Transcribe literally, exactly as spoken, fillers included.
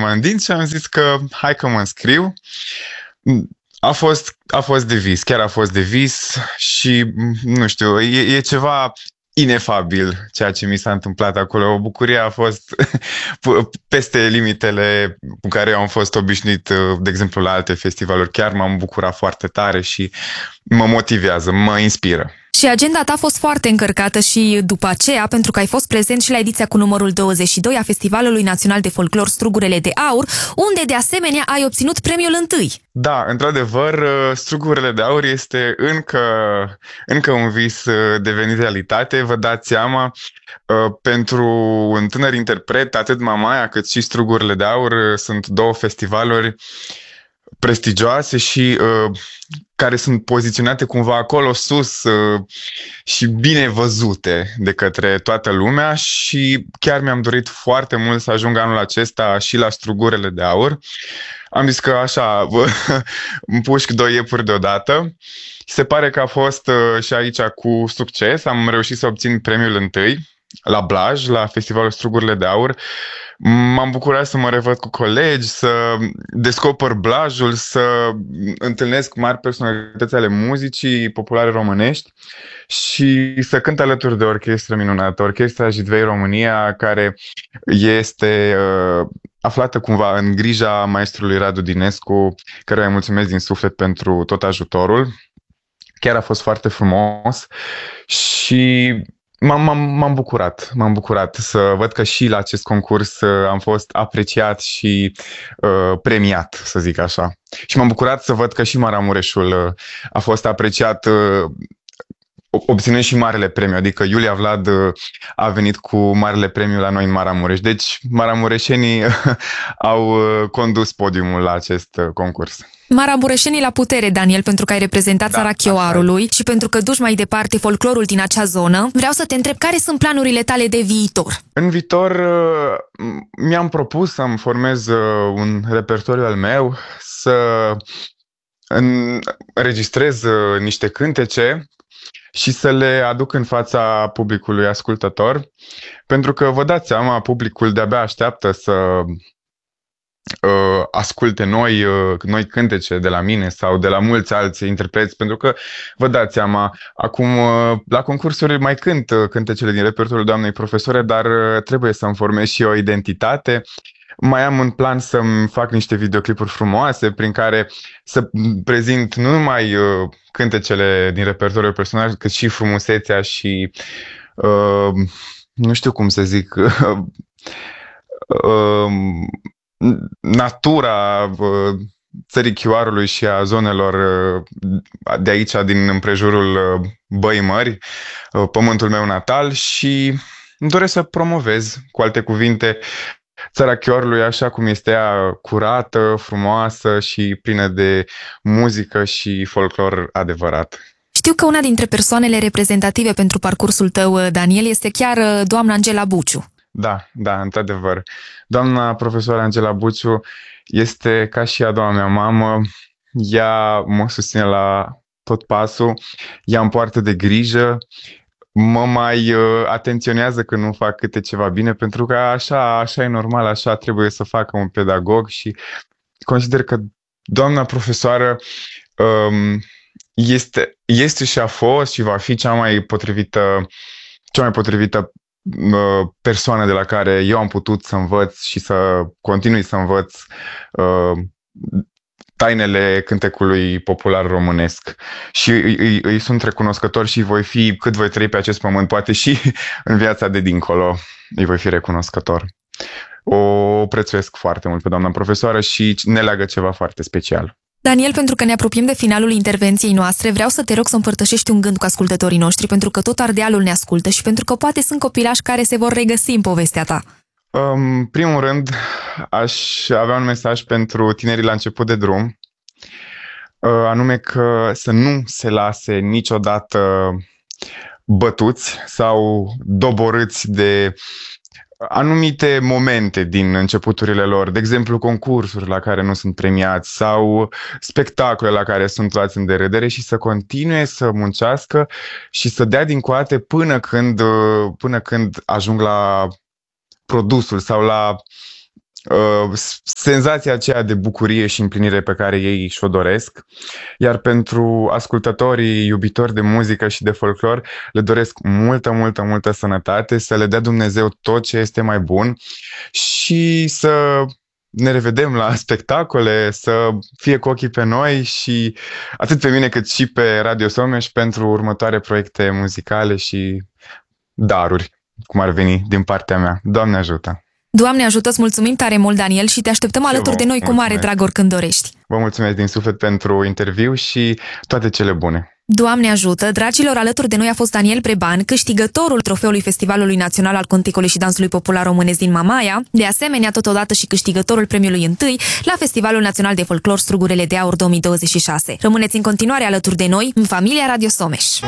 mă întind și am zis că hai că mă înscriu. A fost, a fost de vis, chiar a fost de vis și, nu știu, e, e ceva inefabil ceea ce mi s-a întâmplat acolo. O bucurie a fost peste limitele cu care eu am fost obișnuit, de exemplu, la alte festivaluri. Chiar m-am bucurat foarte tare și mă motivează, mă inspiră. Și agenda ta a fost foarte încărcată și după aceea, pentru că ai fost prezent și la ediția cu numărul douăzeci și doi a Festivalului Național de Folclor Strugurile de Aur, unde de asemenea ai obținut premiul întâi. Da, într-adevăr, Strugurile de Aur este încă, încă un vis devenit realitate. Vă dați seama, pentru un tânăr interpret, atât Mamaia cât și Strugurile de Aur sunt două festivaluri prestigioase și uh, care sunt poziționate cumva acolo sus uh, și bine văzute de către toată lumea și chiar mi-am dorit foarte mult să ajung anul acesta și la Strugurile de Aur. Am zis că așa împușc doi iepuri deodată. Se pare că a fost uh, și aici cu succes. Am reușit să obțin premiul întâi la Blaj, la Festivalul Strugurile de Aur. M-am bucurat să mă revăd cu colegi, să descoper Blajul, să întâlnesc mari personalități ale muzicii populare românești și să cânt alături de o orchestră minunată, Orchestra Jidvei România, care este uh, aflată cumva în grija maestrului Radu Dinescu, căruia îi mulțumesc din suflet pentru tot ajutorul. Chiar a fost foarte frumos și M-am, m-am, m-am bucurat, m-am bucurat să văd că și la acest concurs uh, am fost apreciat și uh, premiat, să zic așa. Și m-am bucurat să văd că și Maramureșul uh, a fost apreciat, uh, obținând și marele premiu, adică Iulia Vlad uh, a venit cu marele premiu la noi în Maramureș. Deci maramureșenii uh, au uh, condus podiumul la acest uh, concurs. Maramureșenii la putere, Daniel, pentru că ai reprezentat Da, țara Chioarului și pentru că duci mai departe folclorul din acea zonă. Vreau să te întreb care sunt planurile tale de viitor? În viitor mi-am propus să-mi formez un repertoriu al meu, să înregistrez niște cântece și să le aduc în fața publicului ascultător, pentru că vă dați seama, publicul de-abia așteaptă să Uh, asculte noi, uh, noi cântece de la mine sau de la mulți alți interpreți, pentru că vă dați seama, acum uh, la concursuri mai cânt uh, cântecele din repertoriul doamnei profesore, dar uh, trebuie să-mi formez și o identitate. Mai am în plan să-mi fac niște videoclipuri frumoase prin care să prezint nu numai uh, cântecele din repertoriul personal, cât și frumusețea și uh, nu știu cum să zic uh, uh, natura țării Chioarului și a zonelor de aici, din împrejurul Băii Mări, pământul meu natal, și îmi doresc să promovez, cu alte cuvinte, țara Chioarului așa cum este ea, curată, frumoasă și plină de muzică și folclor adevărat. Știu că una dintre persoanele reprezentative pentru parcursul tău, Daniel, este chiar doamna Angela Buciu. Da, da, într-adevăr. Doamna profesoară Angela Buciu este ca și a doua mea mamă. Ea mă susține la tot pasul, ea îmi poartă de grijă, mă mai uh, atenționează când nu fac câte ceva bine, pentru că așa, așa e normal, așa trebuie să facă un pedagog și consider că doamna profesoară um, este, este și a fost și va fi cea mai potrivită, cea mai potrivită persoană de la care eu am putut să învăț și să continui să învăț uh, tainele cântecului popular românesc. Și îi, îi, îi sunt recunoscător și voi fi, cât voi trăi pe acest pământ, poate și în viața de dincolo, îi voi fi recunoscător. O prețuiesc foarte mult pe doamna profesoară și ne leagă ceva foarte special. Daniel, pentru că ne apropiem de finalul intervenției noastre, vreau să te rog să împărtășești un gând cu ascultătorii noștri, pentru că tot Ardealul ne ascultă și pentru că poate sunt copilași care se vor regăsi în povestea ta. În primul rând, aș avea un mesaj pentru tinerii la început de drum, anume că să nu se lase niciodată bătuți sau doborâți de anumite momente din începuturile lor, de exemplu concursuri la care nu sunt premiați sau spectacole la care sunt luați în derâdere, și să continue să muncească și să dea din coate până când, până când ajung la produsul sau la uh, senzația aceea de bucurie și împlinire pe care ei și-o doresc. Iar pentru ascultătorii iubitori de muzică și de folclor, le doresc multă, multă, multă sănătate, să le dea Dumnezeu tot ce este mai bun și să ne revedem la spectacole, să fie cu ochii pe noi și atât pe mine cât și pe Radio Someș pentru următoare proiecte muzicale și daruri, cum ar veni din partea mea. Doamne ajută! Doamne ajută, îți mulțumim tare mult, Daniel, și te așteptăm Și alături eu de noi cu mare mulțumesc. drag oricând dorești. Vă mulțumesc din suflet pentru interviu și toate cele bune! Doamne ajută, dragilor, alături de noi a fost Daniel Breban, câștigătorul trofeului Festivalului Național al Cântecului și Dansului Popular Românesc din Mamaia, de asemenea totodată și câștigătorul premiului întâi la Festivalul Național de Folclor Strugurele de Aur două mii douăzeci și șase. Rămâneți în continuare alături de noi în familia Radio Someș.